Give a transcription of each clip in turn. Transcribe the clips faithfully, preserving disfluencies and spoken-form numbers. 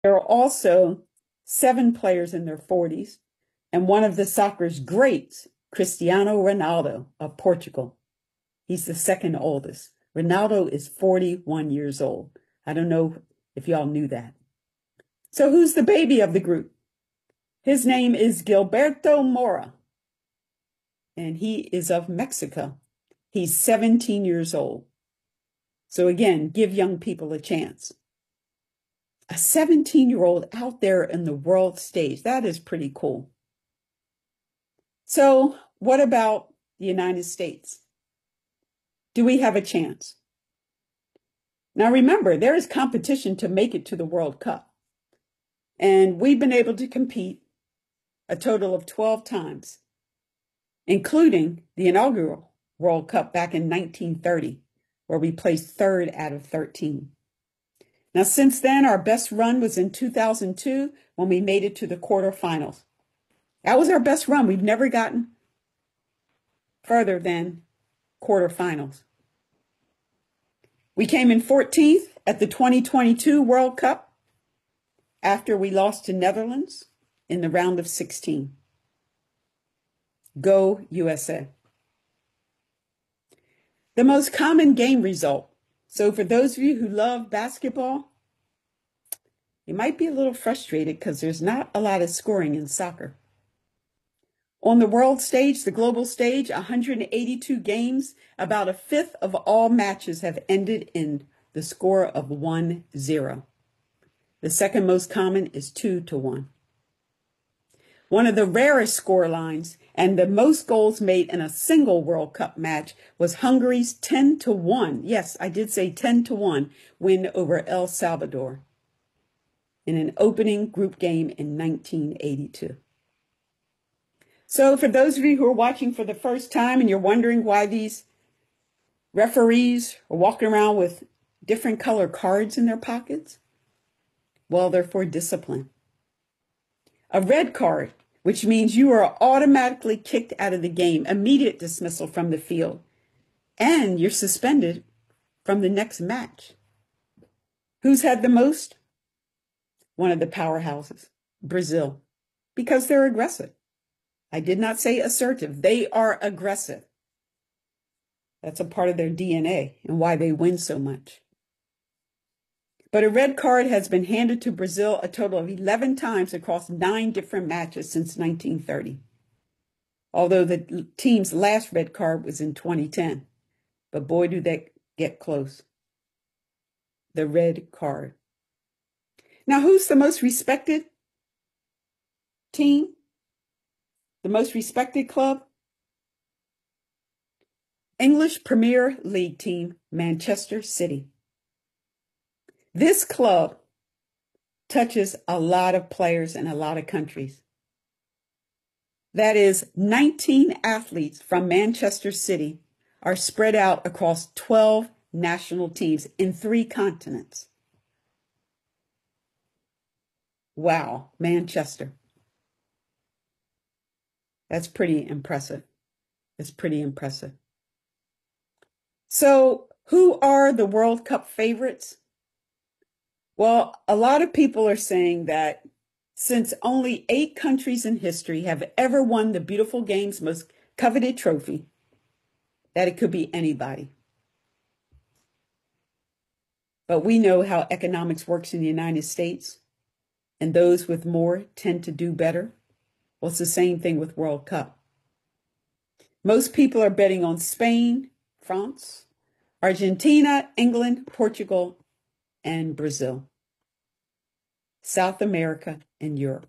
There are also seven players in their forties, and one of the soccer's greats, Cristiano Ronaldo of Portugal. He's the second oldest. Ronaldo is forty-one years old. I don't know if y'all knew that. So who's the baby of the group? His name is Gilberto Mora, and he is of Mexico. He's seventeen years old. So again, give young people a chance. A seventeen-year-old out there in the world stage. That is pretty cool. So what about the United States? Do we have a chance? Now remember, there is competition to make it to the World Cup. And we've been able to compete a total of twelve times, including the inaugural World Cup back in nineteen thirty, where we placed third out of thirteen. Now, since then, our best run was in two thousand two when we made it to the quarterfinals. That was our best run. We've never gotten further than quarterfinals. We came in fourteenth at the twenty twenty-two World Cup after we lost to Netherlands in the round of sixteen. Go U S A. The most common game result. So for those of you who love basketball, you might be a little frustrated because there's not a lot of scoring in soccer. On the world stage, the global stage, one hundred eighty-two games, about a fifth of all matches have ended in the score of one zero. The second most common is two to one. One of the rarest score lines and the most goals made in a single World Cup match was Hungary's ten to one. Yes, I did say ten to one win over El Salvador in an opening group game in nineteen eighty-two. So for those of you who are watching for the first time and you're wondering why these referees are walking around with different color cards in their pockets, well, they're for discipline. A red card, which means you are automatically kicked out of the game, immediate dismissal from the field, and you're suspended from the next match. Who's had the most? One of the powerhouses, Brazil, because they're aggressive. I did not say assertive. They are aggressive. That's a part of their D N A and why they win so much. But a red card has been handed to Brazil a total of eleven times across nine different matches since nineteen thirty. Although the team's last red card was in twenty ten. But boy, do they get close. The red card. Now, who's the most respected team? The most respected club? English Premier League team, Manchester City. This club touches a lot of players in a lot of countries. That is, nineteen athletes from Manchester City are spread out across twelve national teams in three continents. Wow, Manchester. That's pretty impressive. It's pretty impressive. So, who are the World Cup favorites? Well, a lot of people are saying that since only eight countries in history have ever won the beautiful game's most coveted trophy, that it could be anybody. But we know how economics works in the United States, and those with more tend to do better. Well, it's the same thing with World Cup. Most people are betting on Spain, France, Argentina, England, Portugal, and Brazil. South America and Europe.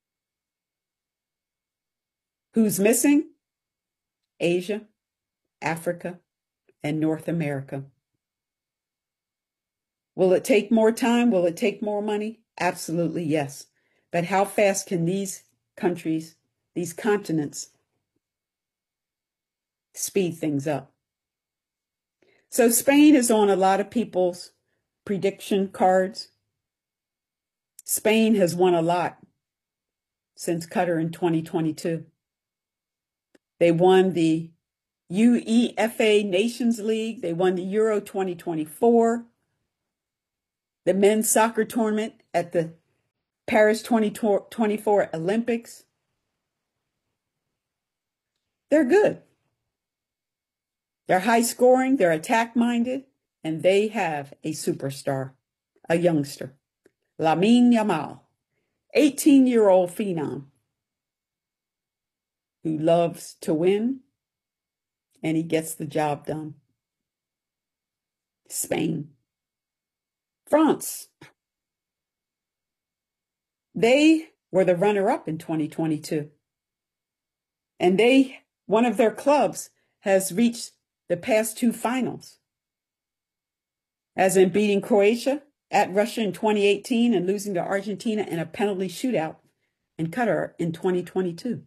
Who's missing? Asia, Africa, and North America. Will it take more time? Will it take more money? Absolutely, yes. But how fast can these countries, these continents, speed things up? So Spain is on a lot of people's prediction cards. Spain has won a lot since Qatar in twenty twenty-two. They won the UEFA Nations League. They won the Euro twenty twenty-four. The men's soccer tournament at the Paris twenty twenty-four Olympics. They're good. They're high scoring, they're attack minded, and they have a superstar, a youngster, Lamine Yamal, eighteen-year-old phenom who loves to win, and he gets the job done. Spain. France. They were the runner-up in twenty twenty-two. And they, one of their clubs, has reached the past two finals, as in beating Croatia at Russia in twenty eighteen and losing to Argentina in a penalty shootout in Qatar in twenty twenty-two.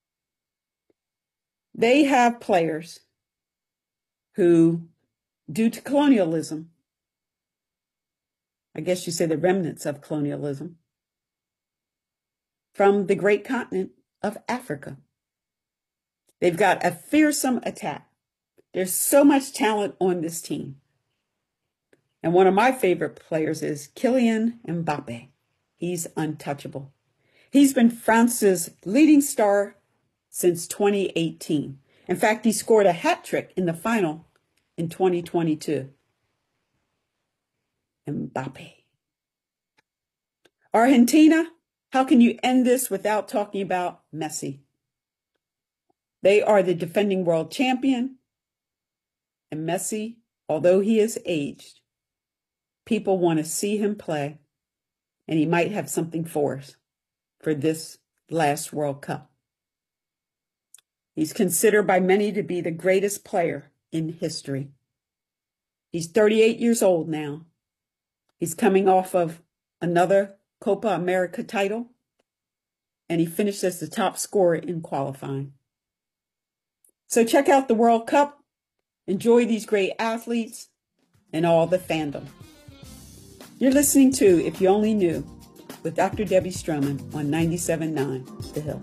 They have players who, due to colonialism, I guess you say the remnants of colonialism, from the great continent of Africa. They've got a fearsome attack. There's so much talent on this team. And one of my favorite players is Kylian Mbappe. He's untouchable. He's been France's leading star since twenty eighteen. In fact, he scored a hat trick in the final in twenty twenty-two. Mbappe. Argentina, how can you end this without talking about Messi? They are the defending world champion. And Messi, although he is aged, people want to see him play. And he might have something for us for this last World Cup. He's considered by many to be the greatest player in history. He's thirty-eight years old now. He's coming off of another Copa America title, and he finished as the top scorer in qualifying. So check out the World Cup. Enjoy these great athletes and all the fandom. You're listening to If You Only Knew with Doctor Debbie Stroman on ninety-seven point nine The Hill.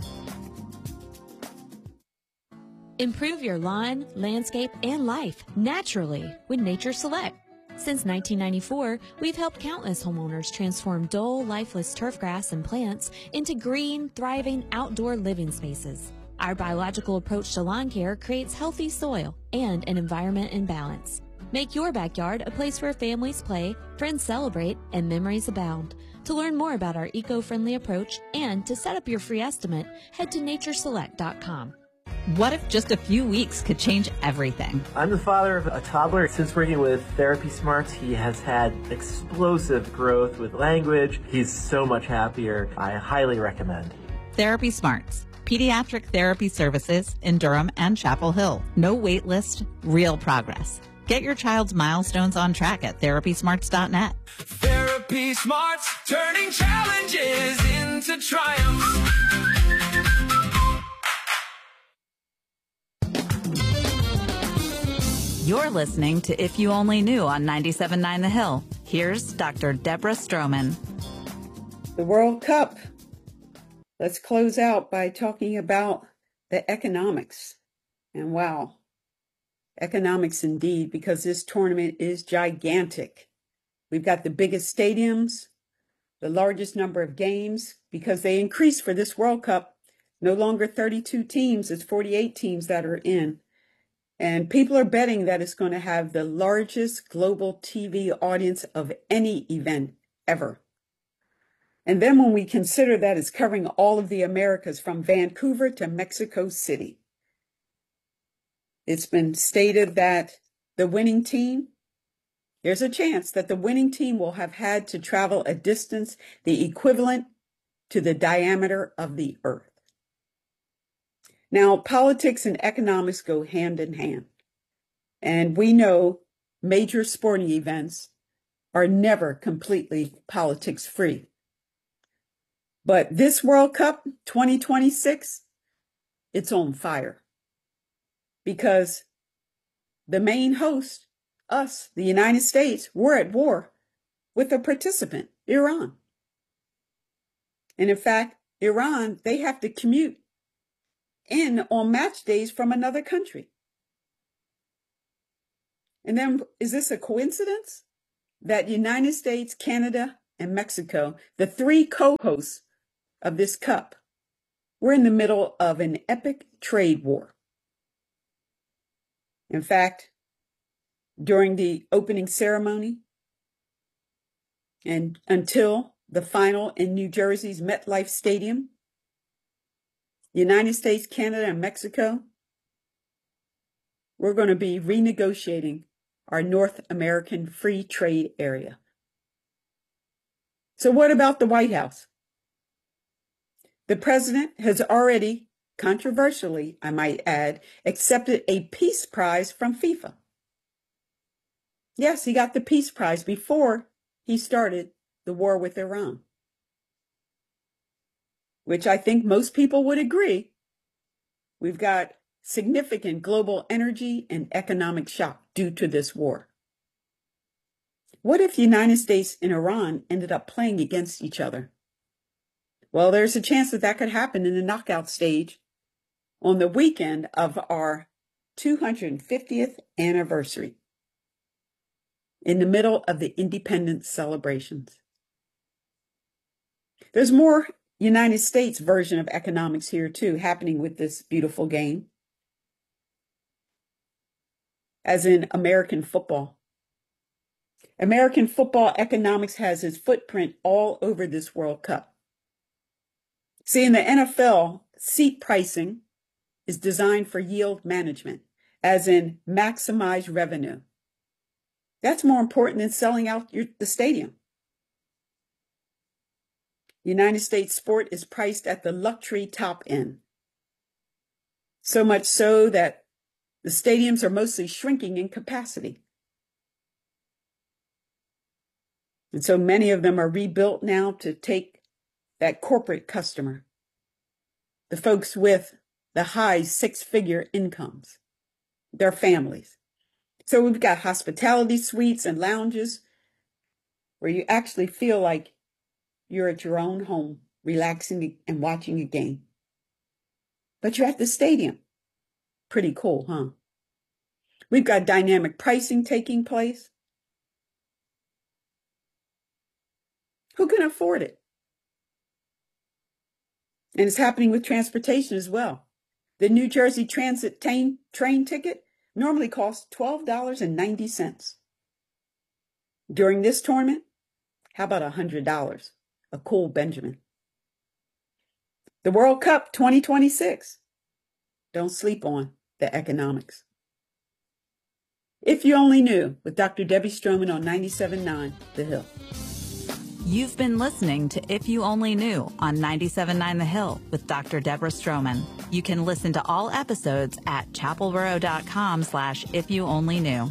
Improve your lawn, landscape, and life naturally with Nature Select. Since nineteen ninety-four, we've helped countless homeowners transform dull, lifeless turf grass and plants into green, thriving outdoor living spaces. Our biological approach to lawn care creates healthy soil and an environment in balance. Make your backyard a place where families play, friends celebrate, and memories abound. To learn more about our eco-friendly approach and to set up your free estimate, head to nature select dot com. What if just a few weeks could change everything? I'm the father of a toddler. Since working with Therapy Smarts, he has had explosive growth with language. He's so much happier. I highly recommend. Therapy Smarts. Pediatric therapy services in Durham and Chapel Hill. No wait list, real progress. Get your child's milestones on track at therapy smarts dot net. Therapy Smarts, turning challenges into triumphs. You're listening to If You Only Knew on ninety-seven point nine The Hill. Here's Doctor Deborah Stroman. The World Cup. Let's close out by talking about the economics. And wow, economics indeed, because this tournament is gigantic. We've got the biggest stadiums, the largest number of games, because they increased for this World Cup. No longer thirty-two teams, it's forty-eight teams that are in. And people are betting that it's going to have the largest global T V audience of any event ever. And then when we consider that it's covering all of the Americas from Vancouver to Mexico City, it's been stated that the winning team, there's a chance that the winning team will have had to travel a distance the equivalent to the diameter of the Earth. Now, politics and economics go hand in hand. And we know major sporting events are never completely politics free. But this World Cup twenty twenty-six, it's on fire. Because the main host, us, the United States, we're at war with a participant, Iran. And in fact, Iran, they have to commute in on match days from another country. And then, is this a coincidence that United States, Canada, and Mexico, the three co-hosts of this cup, we're in the middle of an epic trade war. In fact, during the opening ceremony and until the final in New Jersey's MetLife Stadium, the United States, Canada, and Mexico, we're going to be renegotiating our North American free trade area. So what about the White House? The president has already, controversially, I might add, accepted a peace prize from FIFA. Yes, he got the peace prize before he started the war with Iran, which I think most people would agree. We've got significant global energy and economic shock due to this war. What if the United States and Iran ended up playing against each other? Well, there's a chance that that could happen in the knockout stage on the weekend of our two hundred fiftieth anniversary, in the middle of the independence celebrations. There's more United States version of economics here too, happening with this beautiful game, as in American football. American football economics has its footprint all over this World Cup. See, in the N F L, seat pricing is designed for yield management, as in maximize revenue. That's more important than selling out your, the stadium. United States sport is priced at the luxury top end. So much so that the stadiums are mostly shrinking in capacity. And so many of them are rebuilt now to take that corporate customer, the folks with the high six-figure incomes, their families. So we've got hospitality suites and lounges where you actually feel like you're at your own home, relaxing and watching a game. But you're at the stadium. Pretty cool, huh? We've got dynamic pricing taking place. Who can afford it? And it's happening with transportation as well. The New Jersey Transit train, train ticket normally costs twelve dollars and ninety cents. During this tournament, how about one hundred dollars? A cool Benjamin. The World Cup twenty twenty-six. Don't sleep on the economics. If You Only Knew, with Doctor Debbie Stroman on ninety-seven point nine The Hill. You've been listening to If You Only Knew on ninety-seven point nine The Hill with Doctor Deborah Stroman. You can listen to all episodes at chapelboro.com slash if you only knew.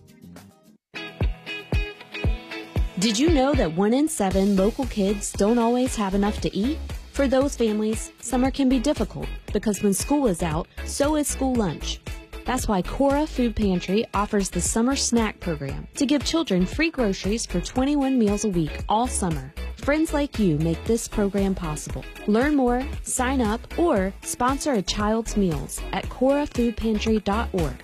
Did you know that one in seven local kids don't always have enough to eat? For those families, summer can be difficult because when school is out, so is school lunch. That's why Cora Food Pantry offers the Summer Snack Program to give children free groceries for twenty-one meals a week all summer. Friends like you make this program possible. Learn more, sign up, or sponsor a child's meals at cora food pantry dot org.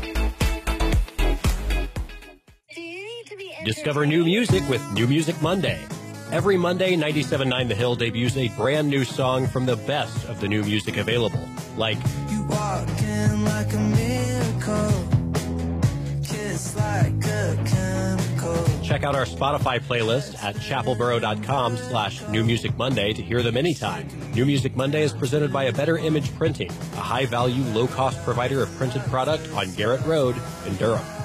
Discover new music with New Music Monday. Every Monday, ninety-seven point nine The Hill debuts a brand new song from the best of the new music available, like You walk in like a miracle, kiss like a chemical. check out our Spotify playlist at chapelboro.com slash New Music Monday to hear them anytime. New Music Monday is presented by A Better Image Printing, a high-value, low-cost provider of printed product on Garrett Road in Durham.